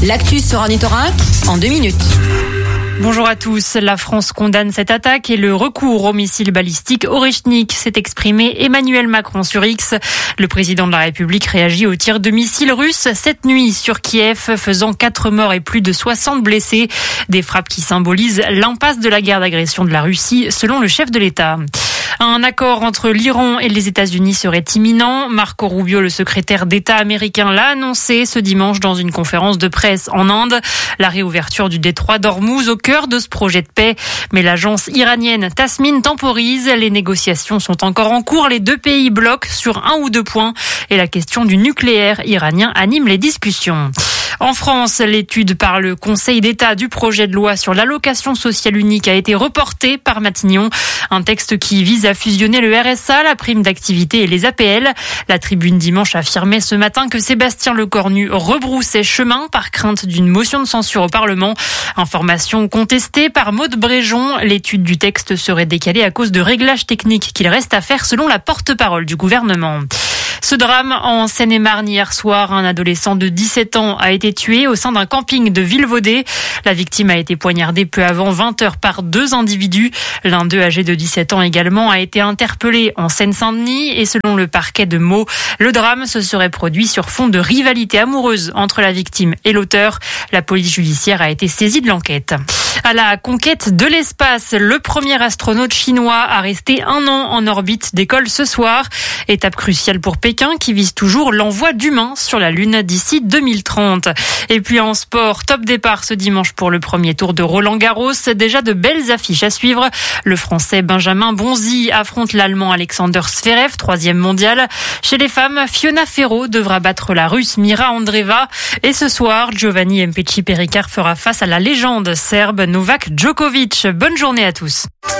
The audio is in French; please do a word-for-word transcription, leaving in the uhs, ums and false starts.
L'actu sur Ornithorynque en deux minutes. Bonjour à tous. La France condamne cette attaque et le recours au missile balistique Orechtnik, s'est exprimé Emmanuel Macron sur X. Le président de la République réagit au tir de missiles russes cette nuit sur Kiev, faisant quatre morts et plus de soixante blessés. Des frappes qui symbolisent l'impasse de la guerre d'agression de la Russie, selon le chef de l'État. Un accord entre l'Iran et les États-Unis serait imminent. Marco Rubio, le secrétaire d'État américain, l'a annoncé ce dimanche dans une conférence de presse en Inde. La réouverture du détroit d'Ormuz au cœur de ce projet de paix. Mais l'agence iranienne Tasmin temporise. Les négociations sont encore en cours. Les deux pays bloquent sur un ou deux points. Et la question du nucléaire iranien anime les discussions. En France, l'étude par le Conseil d'État du projet de loi sur l'allocation sociale unique a été reportée par Matignon. Un texte qui vise à fusionner le R S A, la prime d'activité et les A P L. La Tribune dimanche affirmait ce matin que Sébastien Lecornu rebroussait chemin par crainte d'une motion de censure au Parlement. Information contestée par Maude Bréjon. L'étude du texte serait décalée à cause de réglages techniques qu'il reste à faire selon la porte-parole du gouvernement. Ce drame en Seine-et-Marne hier soir, un adolescent de dix-sept ans a été tué au sein d'un camping de Villevaudée. La victime a été poignardée peu avant vingt heures par deux individus. L'un d'eux, âgé de dix-sept ans également, a été interpellé en Seine-Saint-Denis et selon le parquet de Meaux, le drame se serait produit sur fond de rivalité amoureuse entre la victime et l'auteur. La police judiciaire a été saisie de l'enquête. À la conquête de l'espace, le premier astronaute chinois a resté un an en orbite décolle ce soir. Étape cruciale pour Pékin qui vise toujours l'envoi d'humains sur la Lune d'ici deux mille trente. Et puis en sport, top départ ce dimanche pour le premier tour de Roland-Garros. Déjà de belles affiches à suivre. Le Français Benjamin Bonzi affronte l'Allemand Alexander Zverev, troisième mondial. Chez les femmes, Fiona Ferro devra battre la Russe Mira Andreeva. Et ce soir, Giovanni Mpetshi Pericard fera face à la légende serbe Novak Djokovic. Bonne journée à tous.